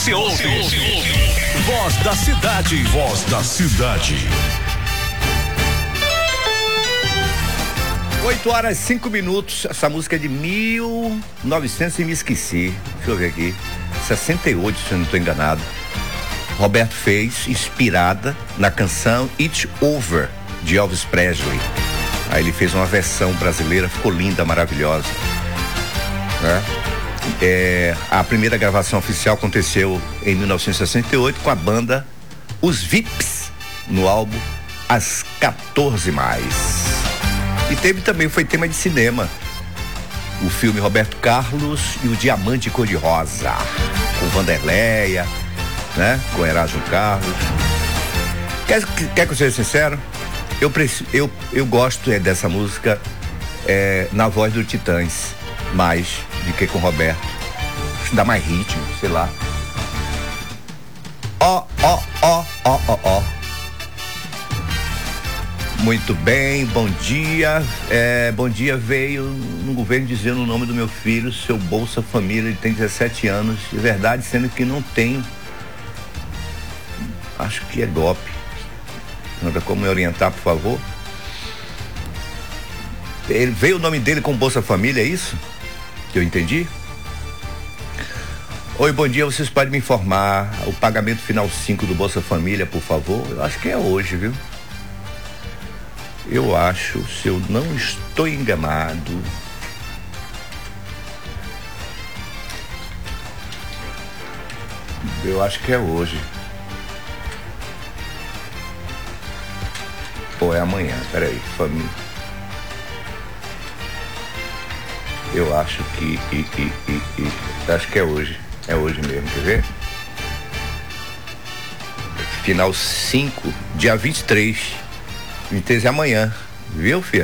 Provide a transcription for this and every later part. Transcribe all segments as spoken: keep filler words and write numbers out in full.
você ouve. Voz da cidade. Voz da cidade. oito horas e cinco minutos. Essa música é de mil e novecentos e me esqueci. Deixa eu ver aqui. sessenta e oito, se eu não estou enganado. Roberto fez, inspirada na canção It's Over, de Elvis Presley. Aí ele fez uma versão brasileira, ficou linda, maravilhosa. Né? É, a primeira gravação oficial aconteceu em mil novecentos e sessenta e oito com a banda Os V I Ps, no álbum As quatorze Mais. E teve também, foi tema de cinema, o filme Roberto Carlos e o Diamante Cor-de-Rosa, com Vanderleia, né? Com Erasmo Carlos. Quer, quer que eu seja sincero? Eu, preciso, eu, eu gosto é, dessa música é, na voz do Titãs, mais do que com o Roberto. Acho que dá mais ritmo, sei lá. Ó, ó, ó, ó, ó, ó. Muito bem, bom dia. É, bom dia, veio no governo dizendo o nome do meu filho, seu Bolsa Família, ele tem dezessete anos. De verdade, sendo que não tenho. Acho que é golpe. Não tem como me orientar, por favor? Ele veio o nome dele com Bolsa Família, é isso? Que eu entendi? Oi, bom dia, vocês podem me informar o pagamento final cinco do Bolsa Família, por favor? Eu acho que é hoje, viu? Eu acho, se eu não estou enganado, eu acho que é hoje. Ou é amanhã, peraí, família. Eu acho que, que, que, que, que acho que é hoje, é hoje mesmo, quer ver? Final cinco, dia vinte e três. vinte e três é amanhã, viu, filha?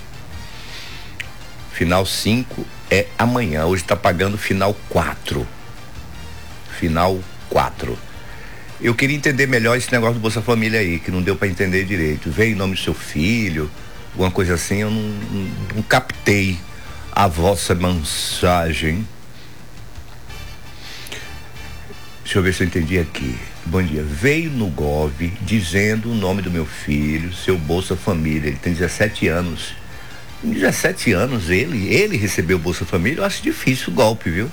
Final cinco é amanhã. Hoje tá pagando final quatro. Final quatro. Eu queria entender melhor esse negócio do Bolsa Família aí, que não deu para entender direito. Veio em nome do seu filho, alguma coisa assim, eu não, não, não captei a vossa mensagem. Deixa eu ver se eu entendi aqui. Bom dia. Veio no Gov dizendo o nome do meu filho, seu Bolsa Família. Ele tem dezessete anos. Com dezessete anos ele, ele recebeu o Bolsa Família. Eu acho difícil o golpe, viu?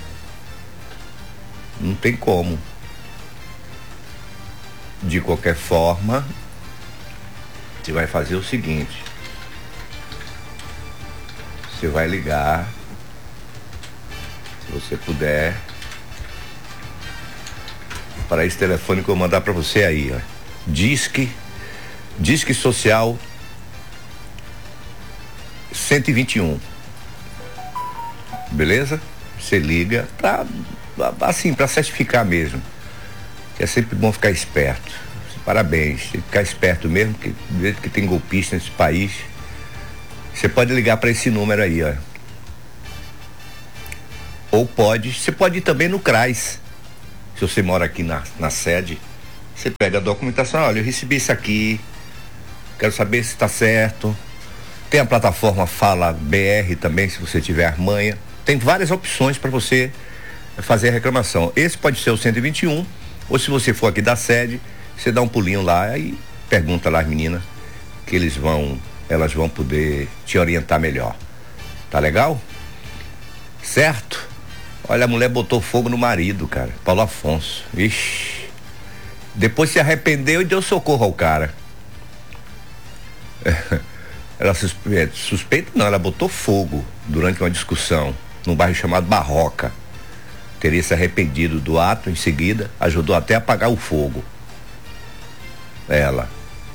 Não tem como. De qualquer forma, você vai fazer o seguinte. Você vai ligar, se você puder, para esse telefone que eu vou mandar para você aí, ó. Disque, Disque Social cento e vinte e um. Beleza? Você liga pra, assim, para certificar mesmo. Que é sempre bom ficar esperto. Parabéns, tem que ficar esperto mesmo, que do jeito que tem golpista nesse país. Você pode ligar para esse número aí, ó. Ou pode, você pode ir também no CRAS. Se você mora aqui na, na sede, você pega a documentação, olha, eu recebi isso aqui, quero saber se está certo. Tem a plataforma Fala B R também, se você tiver a manha. Tem várias opções para você fazer a reclamação. Esse pode ser o cento e vinte e um, ou se você for aqui da sede, você dá um pulinho lá e pergunta lá às meninas, que eles vão, elas vão poder te orientar melhor. Tá legal? Certo? Olha, a mulher botou fogo no marido, cara. Paulo Afonso. Ixi. Depois se arrependeu e deu socorro ao cara. Ela suspeita, suspeita não, ela botou fogo durante uma discussão num bairro chamado Barroca. Teria se arrependido do ato, em seguida ajudou até a apagar o fogo. Ela.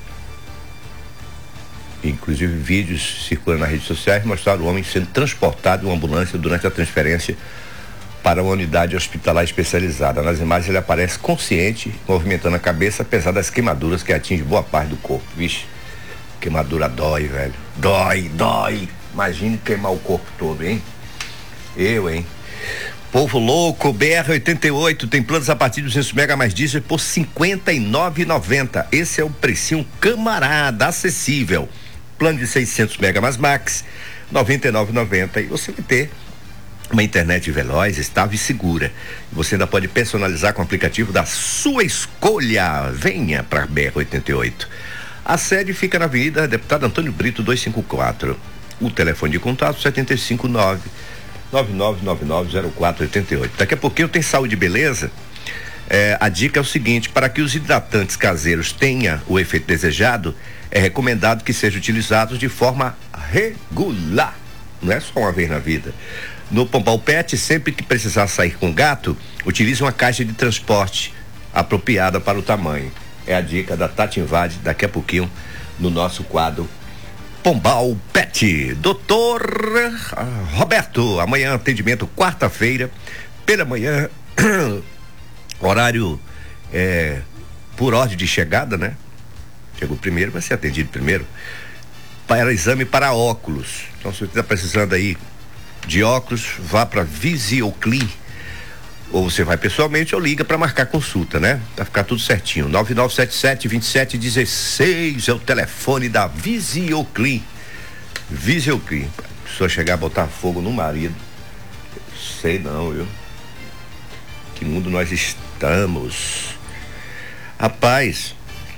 Inclusive vídeos circulando nas redes sociais mostraram o homem sendo transportado em uma ambulância durante a transferência para uma unidade hospitalar especializada. Nas imagens ele aparece consciente, movimentando a cabeça, apesar das queimaduras que atingem boa parte do corpo. Vixe, queimadura dói, velho. Dói, dói. Imagine queimar o corpo todo, hein? Eu, hein? Povo louco, B R oitenta e oito, tem planos a partir de duzentos mega mais diesel por cinquenta e nove reais e noventa centavos. Esse é o precinho camarada, acessível. Plano de seiscentos mega mais max, noventa e nove reais e noventa centavos. E você vai ter uma internet veloz, estável e segura. Você ainda pode personalizar com o aplicativo da sua escolha. Venha para a B R oitenta e oito. A sede fica na Avenida Deputado Antônio Brito duzentos e cinquenta e quatro. O telefone de contato sete cinco nove, nove nove nove nove, zero quatro oito oito. Daqui a pouquinho tem Saúde e Beleza. É, a dica é o seguinte: para que os hidratantes caseiros tenham o efeito desejado, é recomendado que sejam utilizados de forma regular. Não é só uma vez na vida. No Pombal Pet, sempre que precisar sair com o gato, utilize uma caixa de transporte apropriada para o tamanho. É a dica da Tati Invade, daqui a pouquinho, no nosso quadro Pombal Pet. Doutor Roberto, amanhã atendimento quarta-feira, pela manhã, horário é, por ordem de chegada, né? Chegou primeiro, vai ser atendido primeiro. Para exame para óculos. Então, se você está precisando aí de óculos, vá para Visioclean. Ou você vai pessoalmente ou liga para marcar consulta, né? Vai ficar tudo certinho. nove nove sete sete, dois sete um seis é o telefone da Visioclean. Visioclean. A pessoa chegar a botar fogo no marido. Sei não, viu? Que mundo nós estamos. Rapaz.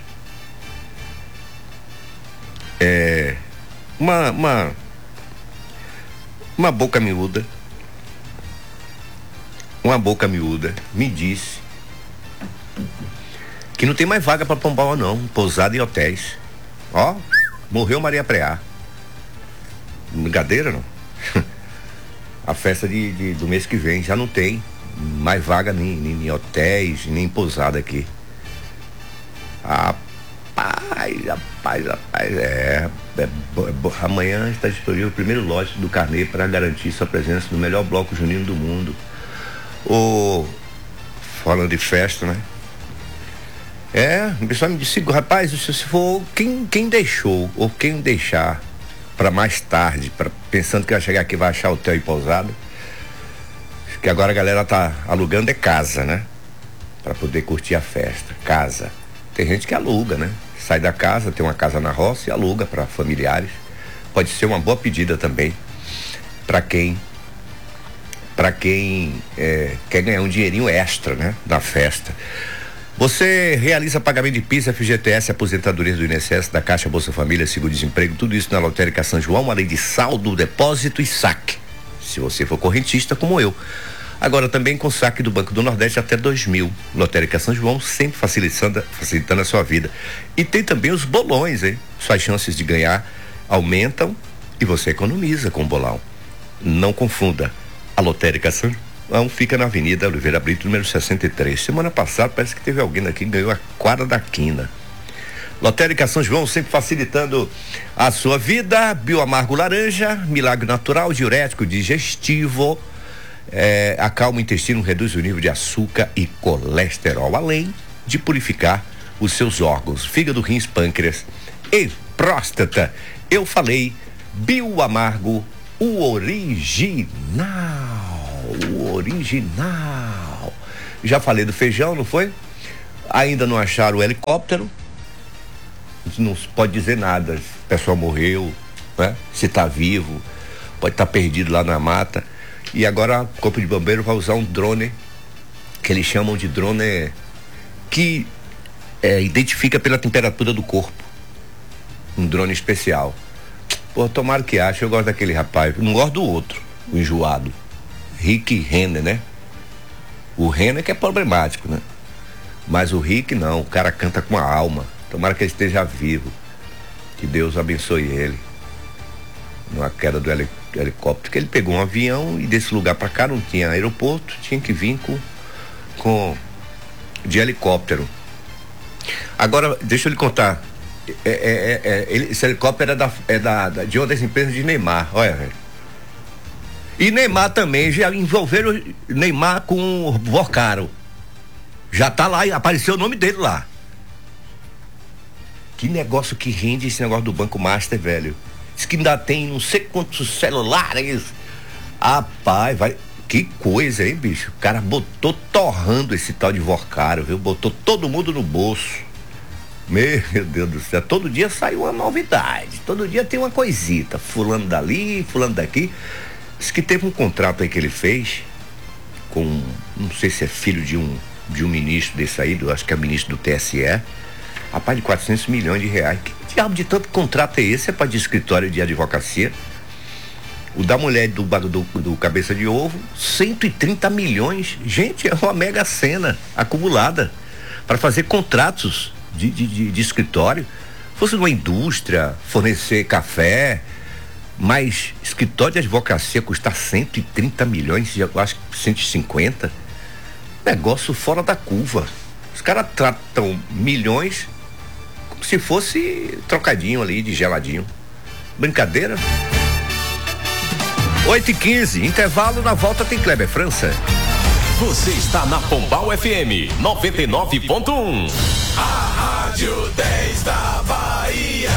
É. Uma. Uma, uma boca miúda. Uma boca miúda me disse que não tem mais vaga para Pombal não, pousada e hotéis. Ó, morreu Maria Preá. Brincadeira não. A festa de, de, do mês que vem já não tem mais vaga nem, nem em hotéis, nem em pousada aqui. Rapaz, rapaz, rapaz, é, é, é amanhã está disponível o primeiro lote do carnê para garantir sua presença no melhor bloco junino do mundo. O falando de festa, né? É, o pessoal me disse, rapaz, se for quem, quem deixou ou quem deixar para mais tarde, pra, pensando que vai chegar aqui vai achar hotel e pousada, que agora a galera tá alugando é casa, né? Para poder curtir a festa, casa. Tem gente que aluga, né? Sai da casa, tem uma casa na roça e aluga para familiares. Pode ser uma boa pedida também para quem para quem é, quer ganhar um dinheirinho extra, né? Na festa. Você realiza pagamento de P I S, F G T S, aposentadorias do I N S S, da Caixa Bolsa Família, seguro-desemprego, tudo isso na Lotérica São João, além de saldo, depósito e saque, se você for correntista como eu. Agora também com saque do Banco do Nordeste até dois mil. Lotérica São João, sempre facilitando, facilitando a sua vida. E tem também os bolões, hein? Suas chances de ganhar aumentam e você economiza com o bolão. Não confunda. A Lotérica São João fica na Avenida Oliveira Brito, número sessenta e três. Semana passada parece que teve alguém aqui que ganhou a quadra da quina. Lotérica São João, sempre facilitando a sua vida. Bioamargo laranja, milagre natural, diurético, digestivo, é, acalma o intestino, reduz o nível de açúcar e colesterol, além de purificar os seus órgãos, fígado, rins, pâncreas e próstata. Eu falei Bioamargo, o original, o original. Já falei do feijão, não foi? Ainda não acharam o helicóptero. Não pode dizer nada. O pessoal morreu, né? Se tá vivo, pode estar tá perdido lá na mata. E agora o Corpo de Bombeiro vai usar um drone, que eles chamam de drone que é, identifica pela temperatura do corpo. Um drone especial. Pô, tomara que ache. Eu gosto daquele rapaz. Não gosto do outro, o enjoado. Rick Renner, né? O Renner que é problemático, né? Mas o Rick não, o cara canta com a alma. Tomara que ele esteja vivo. Que Deus abençoe ele. Numa queda do heli- helicóptero, que ele pegou um avião e desse lugar pra cá não tinha aeroporto, tinha que vir com, com de helicóptero. Agora, deixa eu lhe contar. É, é, é, ele, esse helicóptero é, da, é da, da, de uma das empresas de Neymar, olha, velho. E Neymar também, já envolveram Neymar com o Vocaro. Já tá lá, apareceu o nome dele lá. Que negócio que rende esse negócio do Banco Master, velho. Diz que ainda tem não sei quantos celulares. Rapaz, vai. Que coisa, hein, bicho? O cara botou torrando esse tal de Vocaro, viu? Botou todo mundo no bolso. Meu Deus do céu, todo dia sai uma novidade, todo dia tem uma coisita, fulano dali, fulano daqui. Diz que teve um contrato aí que ele fez com, não sei se é filho de um, de um ministro desse aí, eu acho que é ministro do T S E, rapaz, de quatrocentos milhões de reais. Que diabo de tanto contrato é esse? É para de escritório de advocacia. O da mulher do, do, do Cabeça de Ovo, cento e trinta milhões. Gente, é uma mega cena acumulada para fazer contratos de, de, de, de escritório. Fosse numa indústria, fornecer café, mas escritório de advocacia custar cento e trinta milhões, eu acho que cento e cinquenta. Negócio fora da curva. Os caras tratam milhões como se fosse trocadinho ali de geladinho. Brincadeira? oito e quinze, intervalo, na volta tem Kleber França. Você está na Pombal F M noventa e nove ponto um. A Rádio dez da Bahia.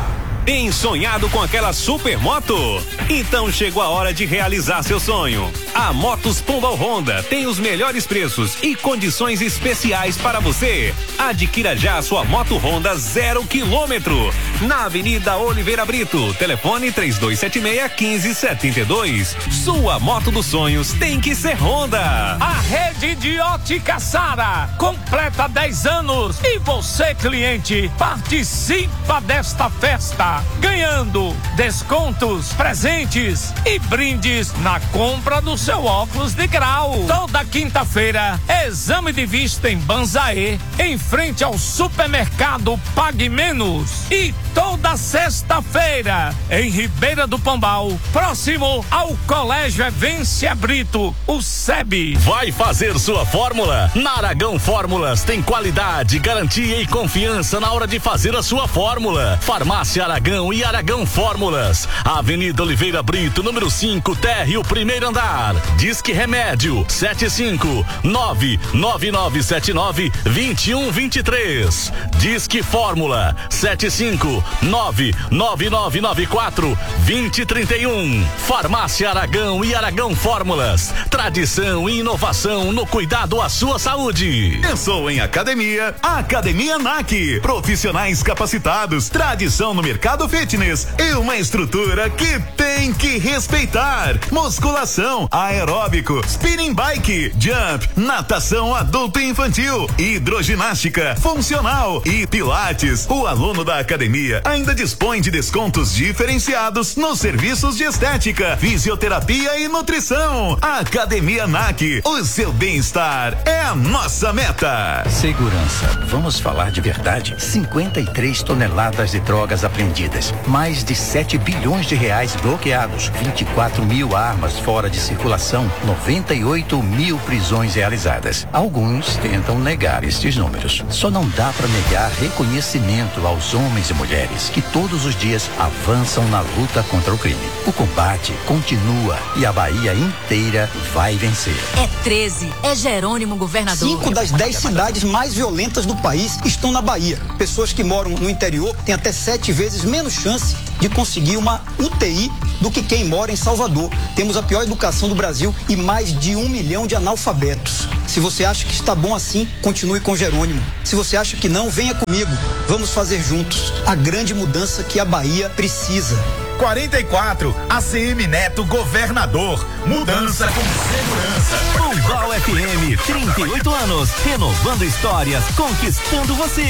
Tem sonhado com aquela super moto? Então chegou a hora de realizar seu sonho. A Motos Pombal Honda tem os melhores preços e condições especiais para você. Adquira já a sua moto Honda zero quilômetro. Na Avenida Oliveira Brito, telefone três dois sete seis, um cinco sete dois. Sua moto dos sonhos tem que ser Honda. A rede de ótica Sara completa dez anos e você, cliente, participa desta festa, ganhando descontos, presentes e brindes na compra do seu óculos de grau. Toda quinta-feira, exame de vista em Banzaê, em frente ao supermercado Pague Menos. E toda sexta-feira, em Ribeira do Pombal, próximo ao Colégio Evência Brito, o S E B. Vai fazer sua fórmula? Na Aragão Fórmulas tem qualidade, garantia e confiança na hora de fazer a sua fórmula. Farmácia Aragão e Aragão Fórmulas. Avenida Oliveira Brito, número cinco, térreo, primeiro andar. Disque Remédio sete cinco nove nove nove sete nove dois um dois três. Disque Fórmula sete cinco nove nove nove nove quatro dois zero três um. Farmácia Aragão e Aragão Fórmulas. Tradição e inovação no cuidado à sua saúde. Pensou em academia? Academia N A C. Profissionais capacitados, tradição no mercado fitness e uma estrutura que tem que respeitar. Musculação, aeróbico, spinning bike, jump, natação adulto e infantil, hidroginástica, funcional e pilates. O aluno da academia ainda dispõe de descontos diferenciados nos serviços de estética, fisioterapia e nutrição. Academia N A C, o seu bem-estar é a nossa meta. Segurança, vamos falar de verdade? cinquenta e três toneladas de drogas apreendidas, mais de sete bilhões de reais bloqueados, vinte e quatro mil armas fora de circulação, noventa e oito mil prisões realizadas. Alguns tentam negar estes números. Só não dá para negar reconhecimento aos homens e mulheres que todos os dias avançam na luta contra o crime. O combate continua e a Bahia inteira vai vencer. É treze, é Jerônimo governador. Cinco das dez cidades mais violentas do país estão na Bahia. Pessoas que moram no interior têm até sete vezes menos chance de conseguir uma U T I do que quem mora em Salvador. Temos a pior educação do Brasil e mais de um milhão de analfabetos. Se você acha que está bom assim, continue com Jerônimo. Se você acha que não, venha comigo. Vamos fazer juntos a grande mudança que a Bahia precisa. quarenta e quatro, A C M Neto governador. Mudança com segurança. Pombal F M, trinta e oito anos, renovando histórias, conquistando você.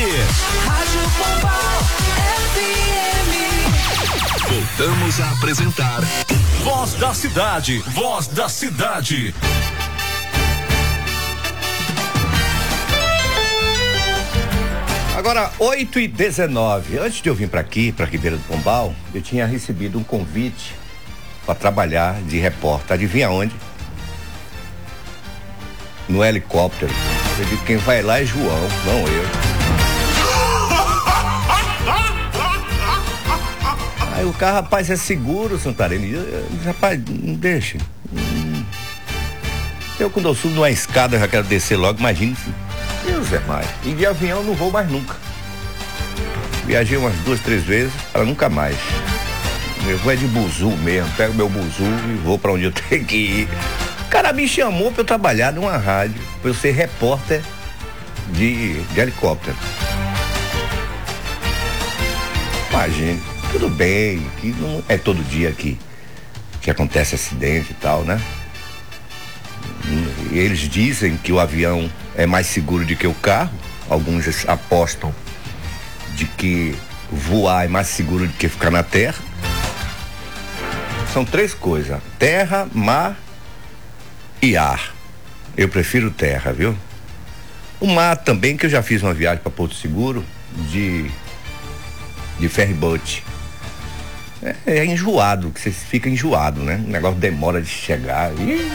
Rádio Pombal F M. Voltamos a apresentar Voz da Cidade, Voz da Cidade. Agora, oito e dezenove. Antes de eu vir para aqui, para Ribeira do Pombal, eu tinha recebido um convite para trabalhar de repórter. Adivinha onde? No helicóptero. Eu digo, quem vai lá é João, não eu. Aí o carro, rapaz, é seguro, Santarém. Eu, eu, rapaz, não deixa. Eu, quando eu subo numa escada, eu já quero descer logo, imagine se. Deus é mais. E de avião eu não vou mais nunca. Viajei umas duas, três vezes, para nunca mais. Eu vou é de buzu mesmo, pego meu buzu e vou para onde eu tenho que ir. O cara me chamou para eu trabalhar numa rádio, para eu ser repórter de, de helicóptero. Imagine, tudo bem, que não é todo dia aqui. que acontece acidente e tal, né? E eles dizem que o avião é mais seguro do que o carro. Alguns apostam de que voar é mais seguro do que ficar na terra. São três coisas: terra, mar e ar. Eu prefiro terra, viu? O mar também, que eu já fiz uma viagem para Porto Seguro de de ferryboat. É, é enjoado, que você fica enjoado, né? O negócio demora de chegar. E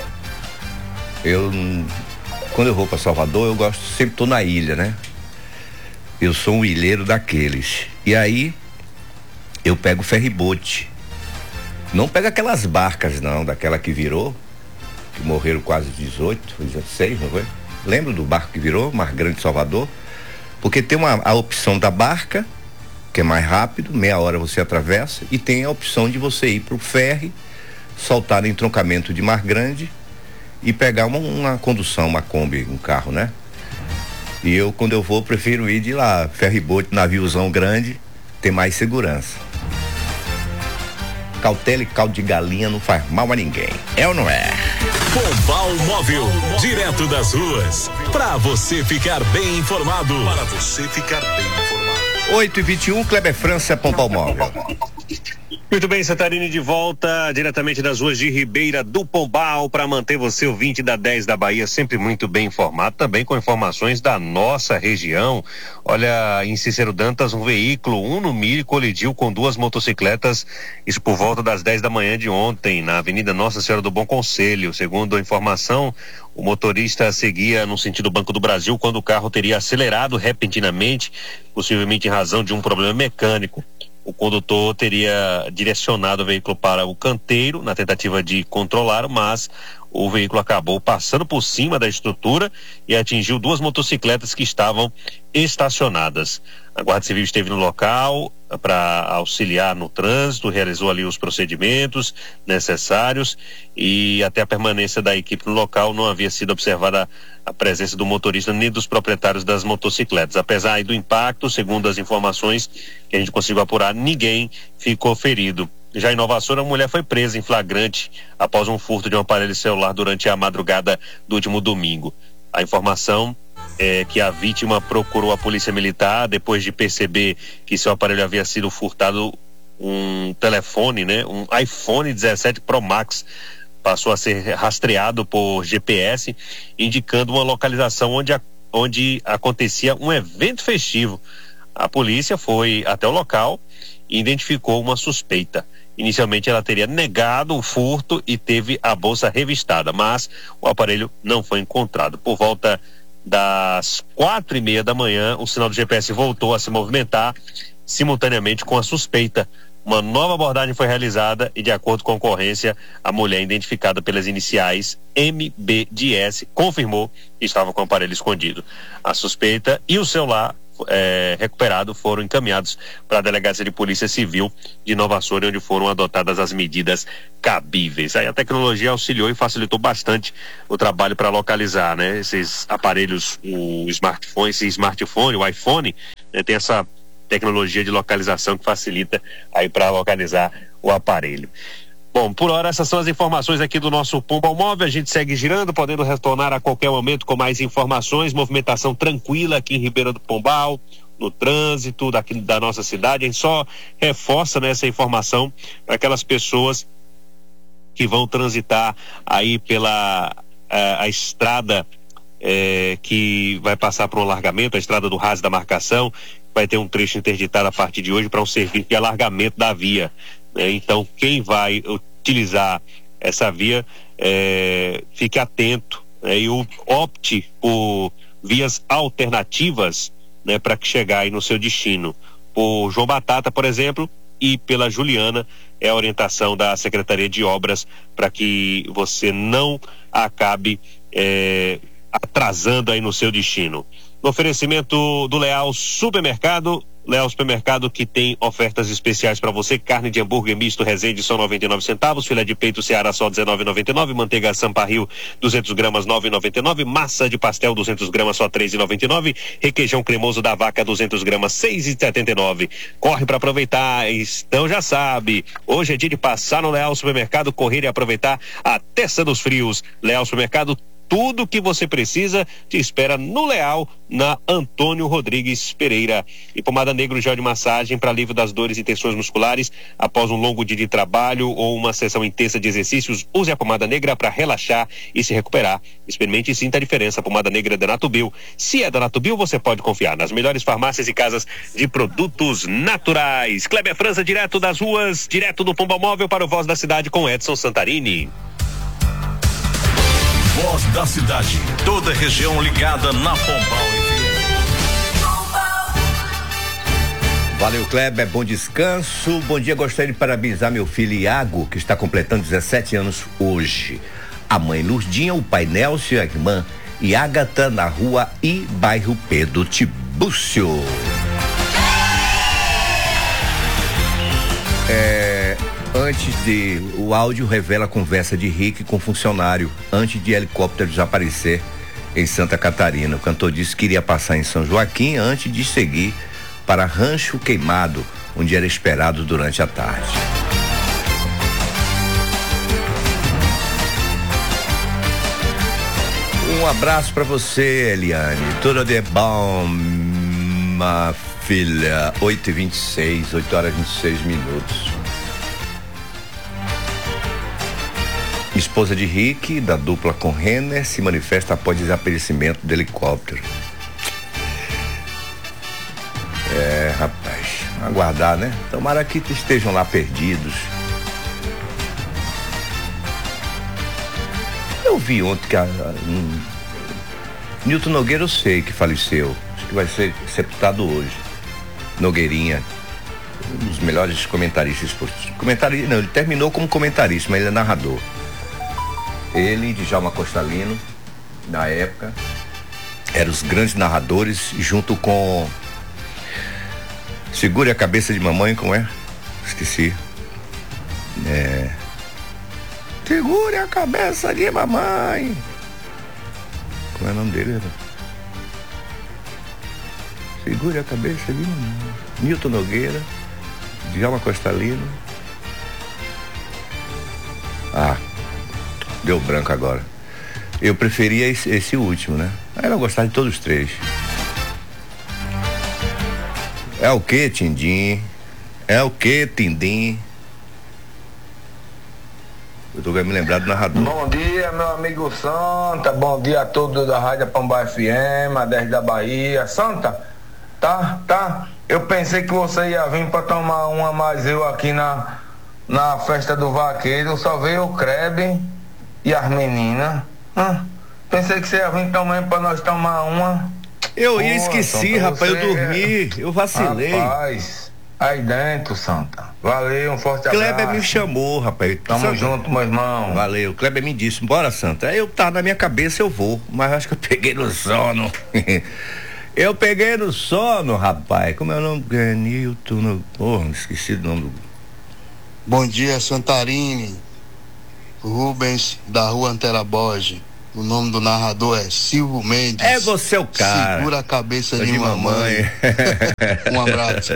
eu, quando eu vou para Salvador, eu gosto, sempre tô na ilha, né? Eu sou um ilheiro daqueles. E aí eu pego o ferryboat. Não pega aquelas barcas, não, daquela que virou, que morreram quase dezoito, dezesseis, não foi? Lembra do barco que virou, Mar Grande de Salvador? Porque tem uma, a opção da barca, que é mais rápido, meia hora você atravessa, e tem a opção de você ir pro ferry, soltar no entroncamento de Mar Grande e pegar uma, uma condução, uma Kombi, um carro, né? E eu, quando eu vou, prefiro ir de lá, ferryboat, naviozão grande, tem mais segurança. Cautela e caldo de galinha não faz mal a ninguém. É ou não é? Pombal Móvel, direto das ruas, pra você ficar bem informado. Para você ficar bem informado. oito e vinte e um, Kleber França, Pombal Móvel. Muito bem, Santarini de volta diretamente das ruas de Ribeira do Pombal para manter você, ouvinte da dez da Bahia, sempre muito bem informado, também com informações da nossa região. Olha, em Cícero Dantas, um veículo Uno Mille colidiu com duas motocicletas, isso por volta das dez da manhã de ontem, na Avenida Nossa Senhora do Bom Conselho. Segundo a informação, o motorista seguia no sentido Banco do Brasil quando o carro teria acelerado repentinamente, possivelmente em razão de um problema mecânico. O condutor teria direcionado o veículo para o canteiro na tentativa de controlar, mas o veículo acabou passando por cima da estrutura e atingiu duas motocicletas que estavam estacionadas. A Guarda Civil esteve no local para auxiliar no trânsito, realizou ali os procedimentos necessários e até a permanência da equipe no local não havia sido observada a presença do motorista nem dos proprietários das motocicletas. Apesar aí do impacto, segundo as informações que a gente conseguiu apurar, ninguém ficou ferido. Já em Nova Açores, a mulher foi presa em flagrante após um furto de um aparelho celular durante a madrugada do último domingo. A informação é que a vítima procurou a polícia militar depois de perceber que seu aparelho havia sido furtado, um telefone, né, um iPhone dezessete Pro Max. Passou a ser rastreado por G P S, indicando uma localização onde, a, onde acontecia um evento festivo. A polícia foi até o local e identificou uma suspeita. Inicialmente ela teria negado o furto e teve a bolsa revistada, mas o aparelho não foi encontrado. Por volta das quatro e meia da manhã, o sinal do G P S voltou a se movimentar simultaneamente com a suspeita. Uma nova abordagem foi realizada e, de acordo com a ocorrência, a mulher, identificada pelas iniciais M B de S, confirmou que estava com o aparelho escondido. A suspeita e o celular é, recuperado foram encaminhados para a Delegacia de Polícia Civil de Nova Açores, onde foram adotadas as medidas cabíveis. Aí a tecnologia auxiliou e facilitou bastante o trabalho para localizar, né? Esses aparelhos, o smartphone, esse smartphone, o iPhone, né, tem essa tecnologia de localização que facilita aí para localizar o aparelho. Bom, por hora essas são as informações aqui do nosso Pombal Móvel. A gente segue girando, podendo retornar a qualquer momento com mais informações. Movimentação tranquila aqui em Ribeira do Pombal, no trânsito daqui da nossa cidade. A gente só reforça, né, essa informação para aquelas pessoas que vão transitar aí pela a, a estrada é, que vai passar por um alargamento, a estrada do Raso da Marcação. Vai ter um trecho interditado a partir de hoje para um serviço de alargamento da via. Né? Então, quem vai utilizar essa via, é, fique atento, né? E opte por vias alternativas, né, para chegar aí no seu destino. Por João Batata, por exemplo, e pela Juliana, é a orientação da Secretaria de Obras para que você não acabe é, atrasando aí no seu destino. No oferecimento do Leal Supermercado, Leal Supermercado, que tem ofertas especiais para você. Carne de hambúrguer misto Resende só noventa e nove centavos, filé de peito Ceará só dezenove e noventa e nove, manteiga Sampaio duzentos gramas nove e noventa e nove, massa de pastel duzentos gramas só três e noventa e nove, requeijão cremoso da Vaca duzentos gramas seis e setenta e nove. Corre para aproveitar, então já sabe, hoje é dia de passar no Leal Supermercado, correr e aproveitar a testa dos frios. Leal Supermercado, tudo que você precisa te espera no Leal, na Antônio Rodrigues Pereira. E pomada Negro gel de massagem para alívio das dores e tensões musculares após um longo dia de trabalho ou uma sessão intensa de exercícios. Use a pomada negra para relaxar e se recuperar. Experimente e sinta a diferença. A pomada negra é da Natubio. Se é da Natubio, você pode confiar nas melhores farmácias e casas de produtos naturais. Kleber França, direto das ruas, direto do Pombal Móvel para o Voz da Cidade com Edson Santarini. Voz da Cidade, toda região ligada na Pombal F M. Valeu, Kleber, bom descanso. Bom dia, gostaria de parabenizar meu filho Iago, que está completando dezessete anos hoje. A mãe Lurdinha, o pai Nelson e a irmã Iágata, na rua I, bairro Pedro Tibúcio. É... Antes de, o áudio revela a conversa de Rick com funcionário antes de helicóptero desaparecer em Santa Catarina. O cantor disse que iria passar em São Joaquim antes de seguir para Rancho Queimado, onde era esperado durante a tarde. Um abraço para você, Eliane. Tudo de bom, minha filha. oito e vinte e seis, oito horas e vinte e seis minutos. Esposa de Rick, da dupla com Renner, se manifesta após desaparecimento do helicóptero. É, rapaz, aguardar, né? Tomara que estejam lá perdidos. Eu vi ontem que a, a, um, Nilton Nogueira, eu sei que faleceu. Acho que vai ser sepultado hoje. Nogueirinha, um dos melhores comentaristas esportivos. Comentarista, não, ele terminou como comentarista, mas ele é narrador. Ele, Djalma Costalino, na época, eram os grandes narradores, junto com Segure a Cabeça de Mamãe, como é? Esqueci. É... Segure a Cabeça de Mamãe. Como é o nome dele? Segure a Cabeça de Mamãe. Nilton Nogueira, Djalma Costalino. Ah, deu branco agora. Eu preferia esse, esse último, né? Aí eu gostava de todos os três. É o que, Tindim? É o que, Tindim? Eu tô me lembrando do narrador. Bom dia, meu amigo Santa. Bom dia a todos da Rádio Pombal F M, a dez da Bahia. Santa, tá, tá. Eu pensei que você ia vir pra tomar uma, mas eu aqui na, na festa do vaqueiro só veio o Krebe e as meninas. Hum, pensei que você ia vir também pra nós tomar uma. Eu ia esqueci, Santa, rapaz, eu dormi, eu vacilei. Rapaz, aí dentro, Santa. Valeu, um forte abraço. Kleber me chamou, rapaz. Tamo Santa, junto, meu irmão. Valeu, Kleber me disse, bora, Santa. Aí eu tava na minha cabeça, eu vou, mas acho que eu peguei no sono. Eu peguei no sono, rapaz. Como é o nome? Nilton, no... Porra, esqueci do nome do... Bom dia, Santarini. Rubens, da rua Antera Borges. O nome do narrador é Silvio Mendes. É você o cara. Segura a cabeça de, de mamãe. mamãe. Um abraço.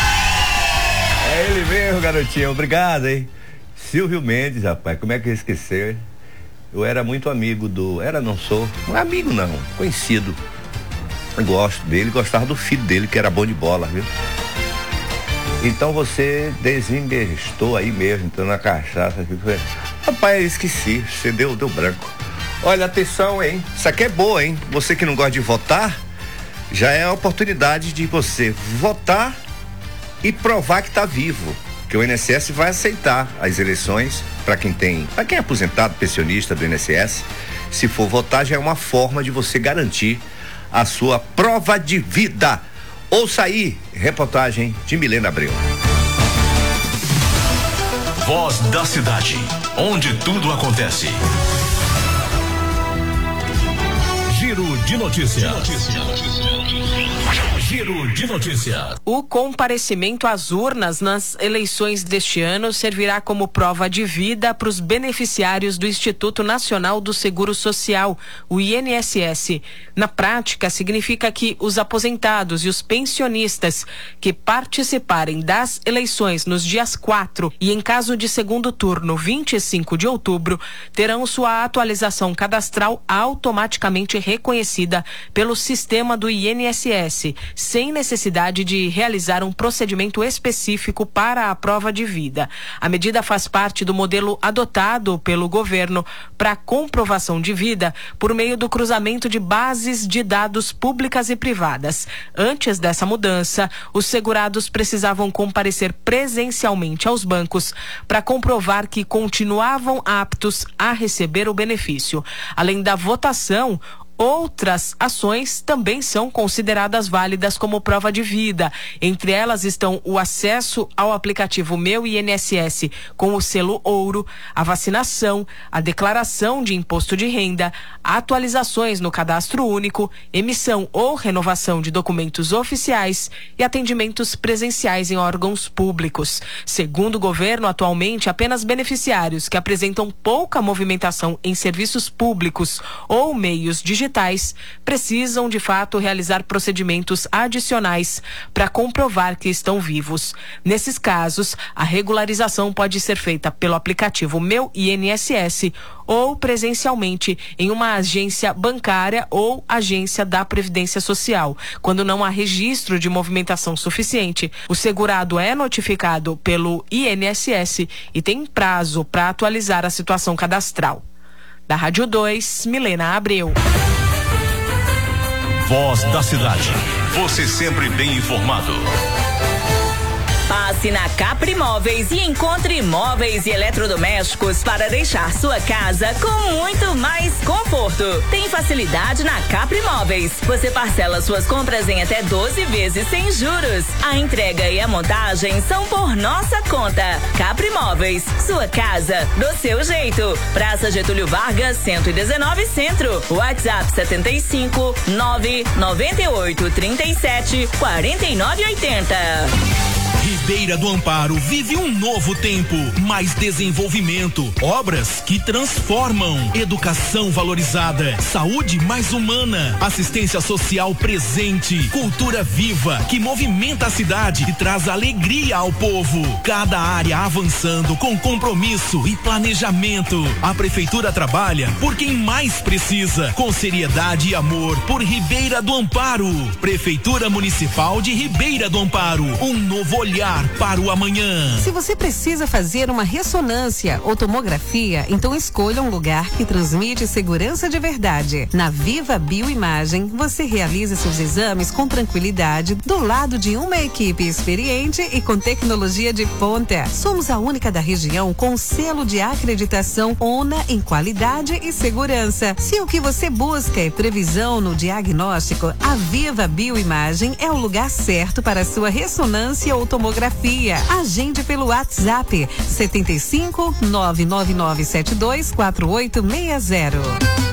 É ele mesmo, garotinho. Obrigado, hein? Silvio Mendes, rapaz. Como é que eu esqueci? Eu era muito amigo do... Era, não sou. Não é amigo, não. Conhecido. Eu gosto dele. Gostava do filho dele, que era bom de bola, viu? Então você desinvestou aí mesmo, entrando na cachaça. Rapaz, eu esqueci. Você deu, deu branco. Olha, atenção, hein? Isso aqui é boa, hein? Você que não gosta de votar, já é a oportunidade de você votar e provar que tá vivo. Que o I N S S vai aceitar as eleições para quem tem, para quem é aposentado, pensionista do I N S S. Se for votar, já é uma forma de você garantir a sua prova de vida. Ouça aí, reportagem de Milena Abreu. Voz da Cidade, onde tudo acontece. Giro de notícias. Giro de notícias. O comparecimento às urnas nas eleições deste ano servirá como prova de vida para os beneficiários do Instituto Nacional do Seguro Social, o I N S S. Na prática, significa que os aposentados e os pensionistas que participarem das eleições nos dias quatro e, em caso de segundo turno, vinte e cinco de outubro, terão sua atualização cadastral automaticamente reconhecida pelo sistema do I N S S, sem necessidade de realizar um procedimento específico para a prova de vida. A medida faz parte do modelo adotado pelo governo para comprovação de vida por meio do cruzamento de bases de dados públicas e privadas. Antes dessa mudança, os segurados precisavam comparecer presencialmente aos bancos para comprovar que continuavam aptos a receber o benefício. Além da votação, outras ações também são consideradas válidas como prova de vida. Entre elas estão o acesso ao aplicativo Meu I N S S com o selo ouro, a vacinação, a declaração de imposto de renda, atualizações no cadastro único, emissão ou renovação de documentos oficiais e atendimentos presenciais em órgãos públicos. Segundo o governo, atualmente apenas beneficiários que apresentam pouca movimentação em serviços públicos ou meios digitais precisam de fato realizar procedimentos adicionais para comprovar que estão vivos. Nesses casos, a regularização pode ser feita pelo aplicativo Meu I N S S ou presencialmente em uma agência bancária ou agência da Previdência Social. Quando não há registro de movimentação suficiente, o segurado é notificado pelo I N S S e tem prazo para atualizar a situação cadastral. Da Rádio dois, Milena Abreu. Voz da cidade. Você sempre bem informado. Passe na Capri Móveis e encontre móveis e eletrodomésticos para deixar sua casa com muito mais conforto. Tem facilidade na Capri Móveis. Você parcela suas compras em até doze vezes sem juros. A entrega e a montagem são por nossa conta. Capri Móveis, sua casa do seu jeito. Praça Getúlio Vargas, cento e dezenove Centro. WhatsApp setenta e cinco, nove nove oito, trinta e sete, quarenta e nove oitenta. Ribeira do Amparo vive um novo tempo, mais desenvolvimento, obras que transformam, educação valorizada, saúde mais humana, assistência social presente, cultura viva que movimenta a cidade e traz alegria ao povo. Cada área avançando com compromisso e planejamento. A prefeitura trabalha por quem mais precisa, com seriedade e amor por Ribeira do Amparo. Prefeitura Municipal de Ribeira do Amparo, um novo olhar para o amanhã. Se você precisa fazer uma ressonância ou tomografia, então escolha um lugar que transmite segurança de verdade. Na Viva Bioimagem, você realiza seus exames com tranquilidade do lado de uma equipe experiente e com tecnologia de ponta. Somos a única da região com selo de acreditação ONA em qualidade e segurança. Se o que você busca é previsão no diagnóstico, a Viva Bioimagem é o lugar certo para sua ressonância ou tomografia. Agende pelo WhatsApp setenta e cinco, nove nove nove sete dois quatro oito seis zero.